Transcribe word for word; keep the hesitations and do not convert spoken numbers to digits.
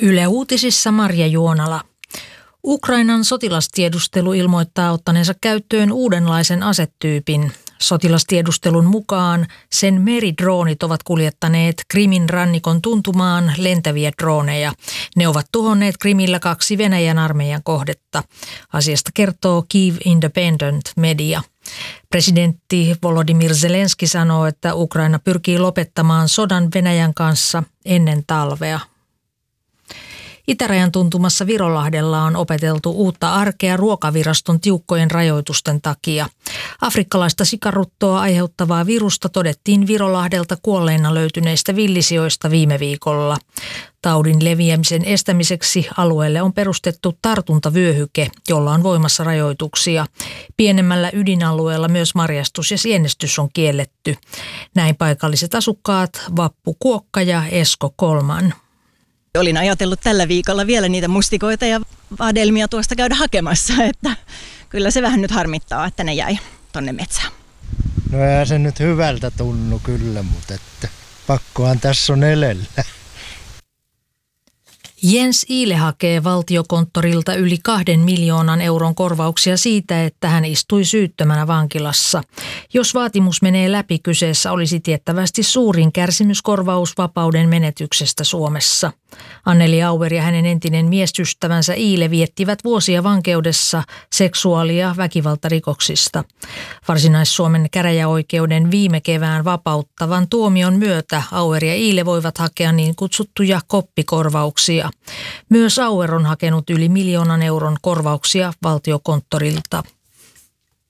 Yle Uutisissa Marja Juonala. Ukrainan sotilastiedustelu ilmoittaa ottaneensa käyttöön uudenlaisen asetyypin. Sotilastiedustelun mukaan sen meridroonit ovat kuljettaneet Krimin rannikon tuntumaan lentäviä drooneja. Ne ovat tuhonneet Krimillä kaksi Venäjän armeijan kohdetta. Asiasta kertoo Kyiv Independent Media. Presidentti Volodymyr Zelenski sanoo, että Ukraina pyrkii lopettamaan sodan Venäjän kanssa ennen talvea. Itärajan tuntumassa Virolahdella on opeteltu uutta arkea ruokaviraston tiukkojen rajoitusten takia. Afrikkalaista sikaruttoa aiheuttavaa virusta todettiin Virolahdelta kuolleina löytyneistä villisijoista viime viikolla. Taudin leviämisen estämiseksi alueelle on perustettu tartuntavyöhyke, jolla on voimassa rajoituksia. Pienemmällä ydinalueella myös marjastus ja sienestys on kielletty. Näin paikalliset asukkaat Vappu Kuokka ja Esko Kolman. Olin ajatellut tällä viikolla vielä niitä mustikoita ja vadelmia tuosta käydä hakemassa, että kyllä se vähän nyt harmittaa, että ne jäi tonne metsään. No eihän se nyt hyvältä tunnu kyllä, mutta että pakkohan tässä on elellä. Jens Iile hakee valtiokonttorilta yli kahden miljoonan euron korvauksia siitä, että hän istui syyttömänä vankilassa. Jos vaatimus menee läpi, kyseessä olisi tiettävästi suurin kärsimyskorvaus vapauden menetyksestä Suomessa. Anneli Auer ja hänen entinen miesystävänsä Iile viettivät vuosia vankeudessa seksuaali- ja väkivaltarikoksista. Varsinais-Suomen käräjäoikeuden viime kevään vapauttavan tuomion myötä Auer ja Iile voivat hakea niin kutsuttuja koppikorvauksia. Myös Auer on hakenut yli miljoonan euron korvauksia valtiokonttorilta.